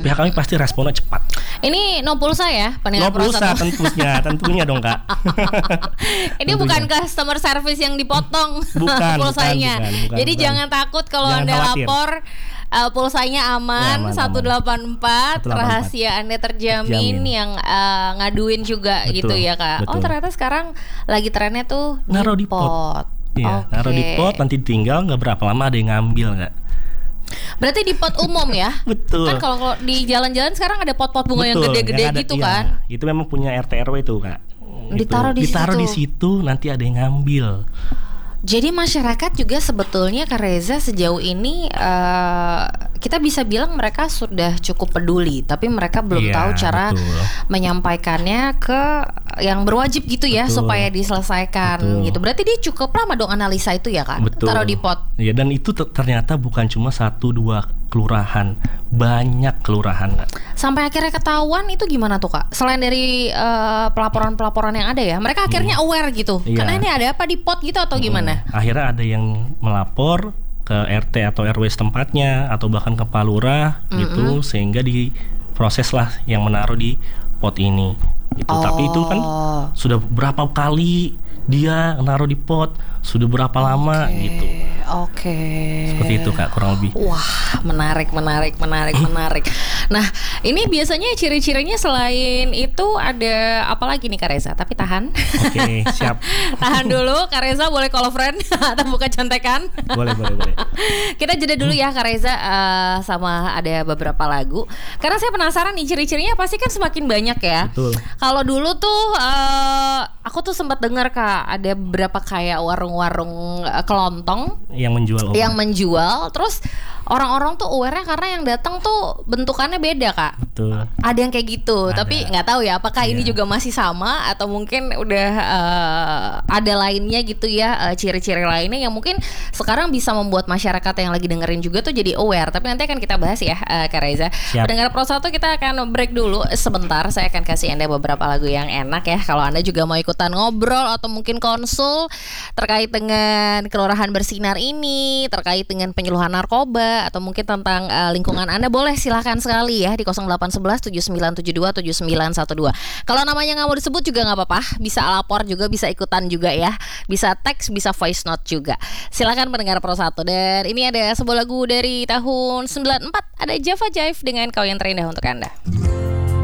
pihak kami pasti responnya cepat. Ini no pulsa ya, pendengar No pulsa Pro1. tentunya dong Kak. Ini bukan customer service yang dipotong pulsanya. Bukan. Jadi jangan takut kalau Jangan Anda khawatir. lapor. Pulsanya aman, 184, rahasia Anda terjamin. Yang ngaduin juga. Betul, gitu ya Kak. Betul. Oh ternyata sekarang lagi trennya tuh naruh di pot. Iya, naruh di pot, nanti tinggal nggak berapa lama ada yang ngambil nggak. Berarti di pot umum ya? Betul. Kan kalau di jalan-jalan sekarang ada pot-pot bunga yang gede-gede gitu kan? Itu memang punya RT RW itu Kak. Ditaruh di situ, nanti ada yang ngambil. Jadi masyarakat juga sebetulnya Kak Reza sejauh ini kita bisa bilang mereka sudah cukup peduli, tapi mereka belum tahu cara menyampaikannya ke yang berwajib gitu ya, supaya diselesaikan gitu. Berarti dia cukup lama dong analisa itu ya Kak? Betul. Taruh di pot. Iya, dan itu ternyata bukan cuma 1-2 kelurahan, banyak kelurahan Kak. Sampai akhirnya ketahuan itu gimana tuh Kak? Selain dari pelaporan-pelaporan yang ada ya, mereka akhirnya aware gitu. Karena ini ada apa di pot gitu atau gimana? Akhirnya ada yang melapor ke RT atau RW setempatnya atau bahkan ke Pak Lurah gitu, sehingga diproses lah yang menaruh di pot ini gitu. Tapi itu kan sudah berapa kali dia naruh di pot, sudah berapa lama gitu. Seperti itu Kak, kurang lebih. Wah, menarik. Nah, ini biasanya ciri-cirinya selain itu ada apa lagi nih Kak Reza? Tapi tahan. Oke, siap. Tahan dulu, Kak Reza boleh call friend atau buka contekan? Boleh. Kita jeda dulu ya Kak Reza, sama ada beberapa lagu. Karena saya penasaran nih ciri-cirinya pasti kan semakin banyak ya. Betul. Kalau dulu tuh aku tuh sempat dengar Kak, ada beberapa kayak warung-warung kelontong yang menjual terus orang-orang tuh aware-nya karena yang datang tuh bentukannya beda Kak. Betul. Ada yang kayak gitu, tapi nggak tahu ya apakah ini juga masih sama atau mungkin udah ada lainnya gitu ya, ciri-ciri lainnya yang mungkin sekarang bisa membuat masyarakat yang lagi dengerin juga tuh jadi aware. Tapi nanti akan kita bahas ya Kak Reza. Pendengar Pro1 kita akan break dulu sebentar. Saya akan kasih Anda beberapa lagu yang enak ya. Kalau Anda juga mau ikutan ngobrol atau mungkin konsul terkait dengan Kelurahan Bersinar ini, terkait dengan penyuluhan narkoba atau mungkin tentang lingkungan Anda, boleh silahkan sekali ya di 0811 7972 7912. Kalau namanya nggak mau disebut juga nggak apa-apa, bisa lapor juga, bisa ikutan juga ya, bisa teks, bisa voice note juga. Silakan pendengar Pro1. Dan ini ada sebuah lagu dari tahun 94, ada Java Jive dengan Kau Yang Terindah untuk Anda.